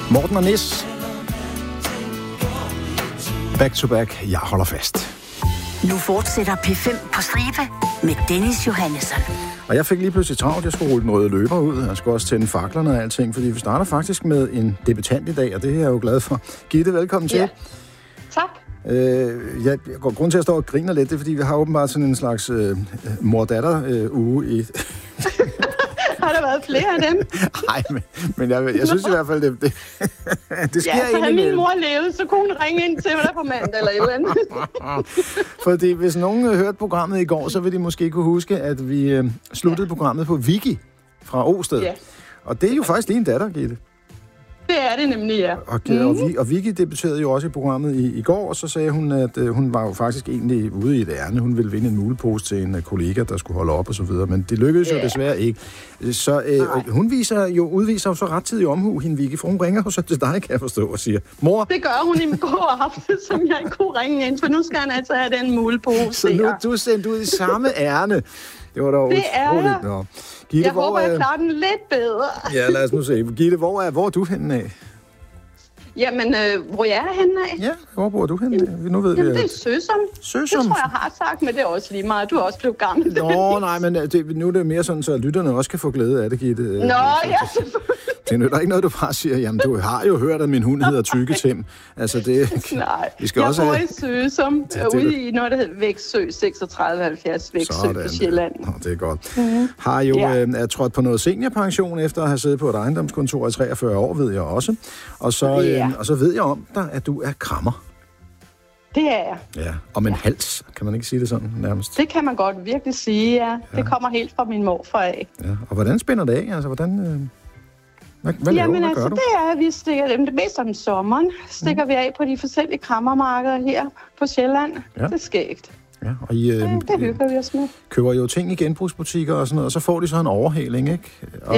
Morten og Nis. Back to back. Jeg holder fast. Nu fortsætter P5 på stribe med Dennis Johannesson. Og jeg fik lige pludselig travlt. Jeg skulle rulle den røde løber ud. Jeg skulle også tænde faklerne og alting, fordi vi starter faktisk med en debutant i dag, og det er jeg jo glad for. Gitte, velkommen til. Tak. Grunden til, at jeg står og griner lidt, det er, fordi vi har åbenbart sådan en slags mor-datter-uge i... Har der været flere af dem? Nej, men jeg synes i hvert fald, det sker ja, så havde min imellem. mor levet, så kunne hun ringe ind til mig på mandag eller et eller andet. Fordi hvis nogen hørte programmet i går, så vil de måske kunne huske, at vi sluttede programmet på Vicky fra Osted. Ja. Og det er jo faktisk din datter, Gitte. Det er det nemlig, ja. Og Vicky debuterede jo også i programmet i går, og så sagde hun, at hun var jo faktisk egentlig ude i et ærne. Hun ville vinde en mulepose til en kollega, der skulle holde op og så videre, men det lykkedes jo desværre ikke. Så hun udviser jo så rettidig omhu, hende Vicky, for hun ringer jo så til dig, kan jeg forstå, og siger, mor... Det gør hun i går aften, som jeg ikke kunne ringe ind, for nu skal han altså have den mulepose. Så nu er du sendt ud i samme ærne. Det var da utroligt. Nå. Gitte, jeg håber, jeg klarer den lidt bedre. Ja, lad os nu se. Gitte, hvor er du henne af? Jamen, hvor jeg er henne af? Ja, hvor bor du henne af? Nu ved Jamen, vi, det er Søsom. Søsom? Det tror jeg har sagt, men det er også lige meget. Du er også blevet gammel. Nå, nej, men nu er det mere sådan, så lytterne også kan få glæde af det, Gitte. Nå, ja, selvfølgelig. Det er ikke noget, du bare siger, jamen, du har jo hørt, at min hund hedder Tykketim. Altså, det... Nej, vi skal jeg også bor have... i Søsom, ude i noget, der hedder Væksø, 3670 Væksø på Sjælland. Nå, det er godt. Har jo er trådt på noget seniorpension, efter at have siddet på et ejendomskontor i 43 år, ved jeg også. Og så ved jeg om dig, at du er krammer. Det er jeg. Ja, om en hals, kan man ikke sige det sådan nærmest? Det kan man godt virkelig sige, ja. Det kommer helt fra min morfar af. Ja, og hvordan spænder det af? Altså, hvordan... Hvad gør du? Det er, at vi stikker dem det mest om sommeren. Stikker vi af på de forskellige krammermarkeder her på Sjælland. Ja. Det er skægt. Ja, og det hygger vi os med. Køber jo ting i genbrugsbutikker og sådan noget, og så får de så en overhaling, ikke?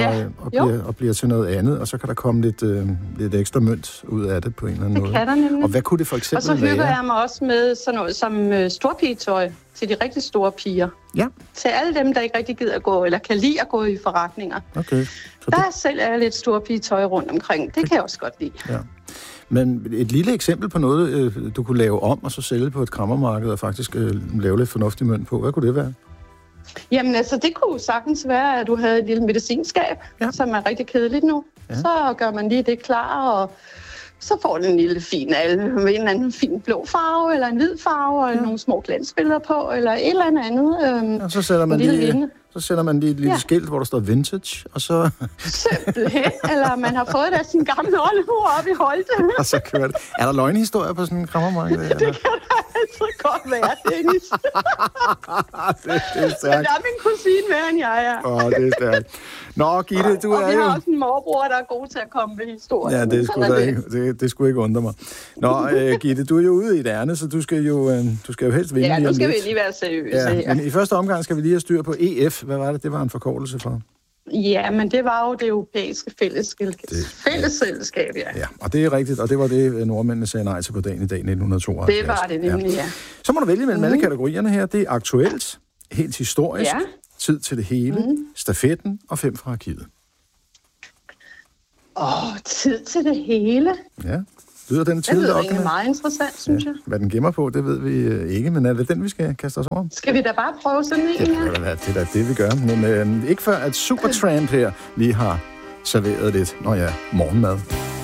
Og bliver til noget andet, og så kan der komme lidt ekstra mønt ud af det på en eller anden måde. Det kan der nemlig. Og hvad kunne det for eksempel være? Og så hygger jeg mig også med sådan noget som storpigetøj til de rigtig store piger. Ja. Til alle dem, der ikke rigtig gider at gå, eller kan lide at gå i forretninger. Okay. Der selv er lidt storpigetøj rundt omkring. Det kan jeg også godt lide. Ja. Men et lille eksempel på noget, du kunne lave om, og så sælge på et krammermarked, og faktisk lave lidt fornuftig mønt på. Hvad kunne det være? Jamen altså, det kunne sagtens være, at du havde et lille medicinskab, som er rigtig kedeligt nu. Ja. Så gør man lige det klar, og så får den en lille fin med en eller anden fin blå farve, eller en hvid farve, og nogle små glansbilleder på, eller et eller andet. Og så sætter man lige et lille skilt, hvor der står vintage, og så... Simpelthen. Eller man har fået der sin gamle oldemor op i Holte. Og så kører det. Er der løgnhistorier på sådan en krammermarked? Det kan der altid godt være, Dennis. det er stærkt. Men der er min kusine mere, end jeg er. Det er stærkt. Nå, Gitte, du er jo... Og vi har også en morbror, der er god til at komme med historier. Ja, det skulle ikke undre mig. Nå, Gitte, du er jo ude i et ærne, så du skal jo helst vinde. Ja, nu skal vi lige være seriøse. Ja, men i første omgang skal vi lige have styr på EF. Hvad var det? Det var en forkortelse for? Ja, men det var jo det europæiske fællesselskab, ja. Ja, og det er rigtigt, og det var det, nordmændene sagde nej til på dagen i dag 1972. Det var det nemlig, ja. Så må du vælge mellem alle kategorierne her. Det er aktuelt, helt historisk, tid til det hele, stafetten og 5 fra arkivet. Tid til det hele? Ja. Lyder den det lyder egentlig meget interessant, synes jeg. Hvad den gemmer på, det ved vi ikke, men er det den, vi skal kaste os over? Skal vi da bare prøve sådan en? Det er det, vi gør. Men ikke før, at Supertramp her lige har serveret lidt, morgenmad.